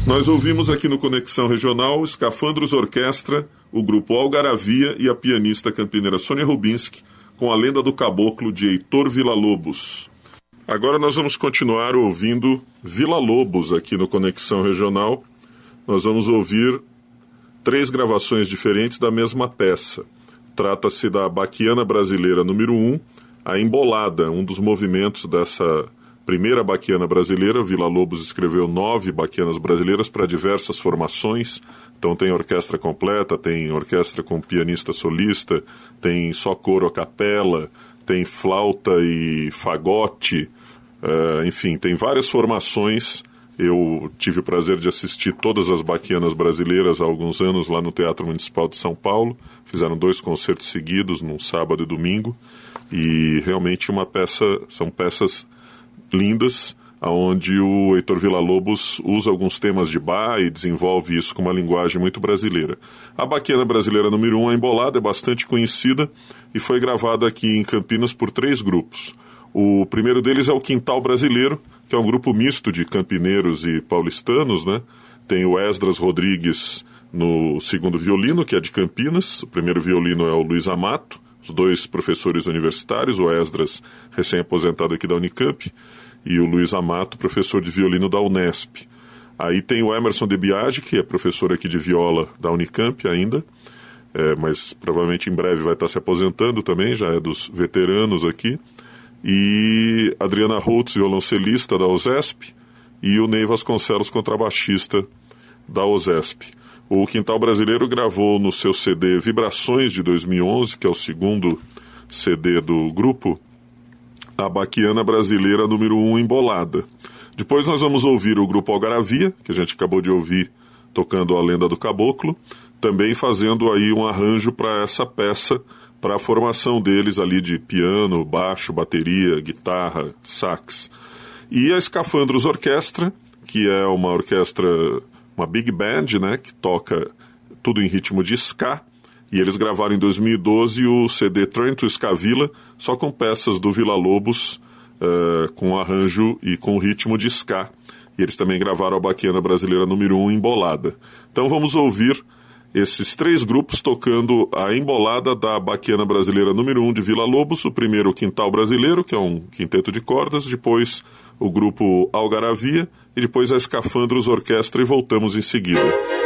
Nós ouvimos aqui no Conexão Regional Escafandros Orquestra, o grupo Algaravia e a pianista campineira Sônia Rubinski, com a Lenda do Caboclo de Heitor Villa-Lobos. Agora nós vamos continuar ouvindo Villa-Lobos aqui no Conexão Regional. Nós vamos ouvir 3 gravações diferentes da mesma peça. Trata-se da Baquiana Brasileira número 1, a Embolada, um dos movimentos dessa primeira Baquiana Brasileira. Villa-Lobos escreveu 9 Baquianas Brasileiras para diversas formações. Então tem orquestra completa, tem orquestra com pianista solista, tem só coro a capela, tem flauta e fagote, enfim, tem várias formações. Eu tive o prazer de assistir todas as Baquianas Brasileiras há alguns anos lá no Teatro Municipal de São Paulo. Fizeram 2 concertos seguidos, num sábado e domingo, e realmente são peças lindas, onde o Heitor Villa-Lobos usa alguns temas de Bach e desenvolve isso com uma linguagem muito brasileira. A Baquiana Brasileira número 1, a Embolada, é bastante conhecida e foi gravada aqui em Campinas por 3 grupos. O primeiro deles é o Quintal Brasileiro, que é um grupo misto de campineiros e paulistanos, né? Tem o Esdras Rodrigues no segundo violino, que é de Campinas. O primeiro violino é o Luiz Amato, os 2 professores universitários, o Esdras, recém-aposentado aqui da Unicamp, e o Luiz Amato, professor de violino da Unesp. Aí tem o Emerson de Biagi, que é professor aqui de viola da Unicamp ainda, mas provavelmente em breve vai estar se aposentando também, já é dos veteranos aqui. E Adriana Holtz, violoncelista da OSESP, e o Ney Vasconcelos, contrabaixista da OSESP. O Quintal Brasileiro gravou no seu CD Vibrações, de 2011, que é o segundo CD do grupo, a Baquiana Brasileira número 1, Embolada. Depois nós vamos ouvir o grupo Algaravia, que a gente acabou de ouvir tocando a Lenda do Caboclo, também fazendo aí um arranjo para essa peça, para a formação deles ali de piano, baixo, bateria, guitarra, sax. E a Escafandros Orquestra, que é uma orquestra, uma big band, né, que toca tudo em ritmo de ska, e eles gravaram em 2012 o CD Train to Escavila, só com peças do Villa-Lobos, com arranjo e com ritmo de ska. E eles também gravaram a Baquiana Brasileira número 1, Embolada. Então vamos ouvir esses 3 grupos tocando a Embolada da Baquiana Brasileira número 1 de Villa-Lobos. O primeiro, o Quintal Brasileiro, que é um quinteto de cordas, depois o grupo Algaravia e depois a Escafandros Orquestra, e voltamos em seguida.